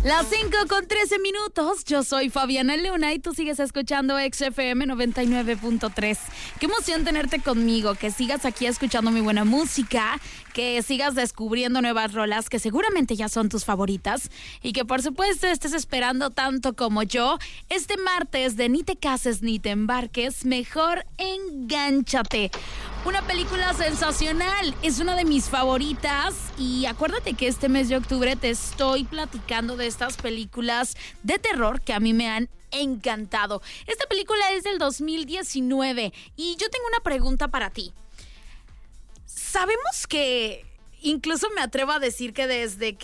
Las 5:13. Yo soy Fabiana Luna y tú sigues escuchando XFM 99.3. Qué emoción tenerte conmigo, que sigas aquí escuchando mi buena música, que sigas descubriendo nuevas rolas que seguramente ya son tus favoritas y que por supuesto estés esperando tanto como yo este martes de Ni te cases ni te embarques, mejor engánchate. Una película sensacional, es una de mis favoritas y acuérdate que este mes de octubre te estoy platicando de estas películas de terror que a mí me han encantado. Esta película es del 2019 y yo tengo una pregunta para ti. Sabemos que, incluso me atrevo a decir que desde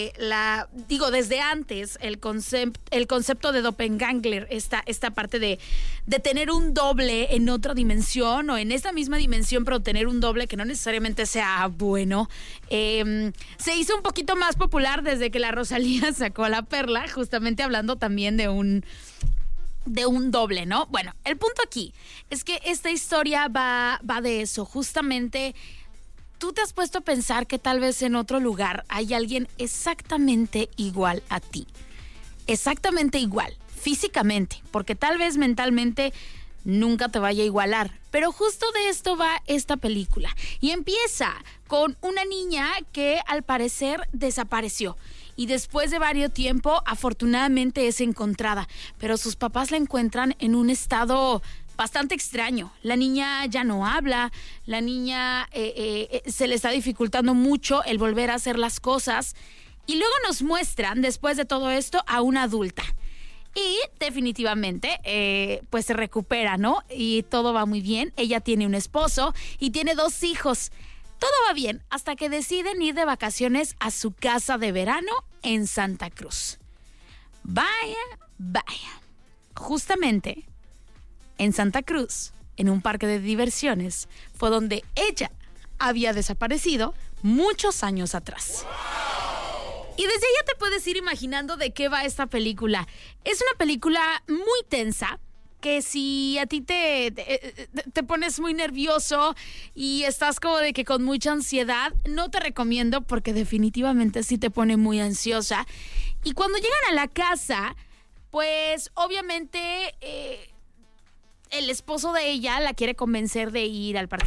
antes el concepto de doppelganger, esta parte de tener un doble en otra dimensión o en esta misma dimensión, pero tener un doble que no necesariamente sea bueno, se hizo un poquito más popular desde que la Rosalía sacó La Perla, justamente hablando también de un doble, ¿no? Bueno, el punto aquí es que esta historia va de eso, justamente. ¿Tú te has puesto a pensar que tal vez en otro lugar hay alguien exactamente igual a ti? Exactamente igual, físicamente, porque tal vez mentalmente nunca te vaya a igualar. Pero justo de esto va esta película. Y empieza con una niña que al parecer desapareció. Y después de varios tiempo, afortunadamente es encontrada. Pero sus papás la encuentran en un estado bastante extraño. La niña ya no habla, la niña se le está dificultando mucho el volver a hacer las cosas y luego nos muestran, después de todo esto, a una adulta. Y definitivamente, pues se recupera, ¿no? Y todo va muy bien. Ella tiene un esposo y tiene 2 hijos. Todo va bien hasta que deciden ir de vacaciones a su casa de verano en Santa Cruz. Vaya. Justamente en Santa Cruz, en un parque de diversiones, fue donde ella había desaparecido muchos años atrás. Y desde ahí ya te puedes ir imaginando de qué va esta película. Es una película muy tensa, que si a ti te pones muy nervioso y estás como de que con mucha ansiedad, no te recomiendo porque definitivamente sí te pone muy ansiosa. Y cuando llegan a la casa, pues obviamente el esposo de ella la quiere convencer de ir al parque